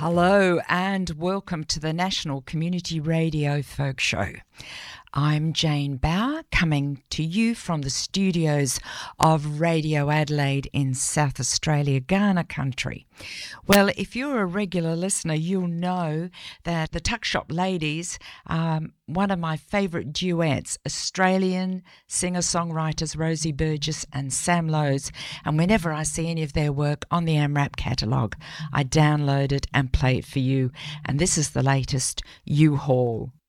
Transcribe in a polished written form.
Hello and welcome to the National Community Radio Folk Show. I'm Jane Bauer, coming to you from the studios of Radio Adelaide in South Australia, Kaurna country. Well, if you're a regular listener, you'll know that the Tuck Shop Ladies are one of my favourite duets, Australian singer-songwriters Rosie Burgess and Sam Lowe's. And whenever I see any of their work on the AMRAP catalogue, I download it and play it for you. And this is the latest, U-Haul.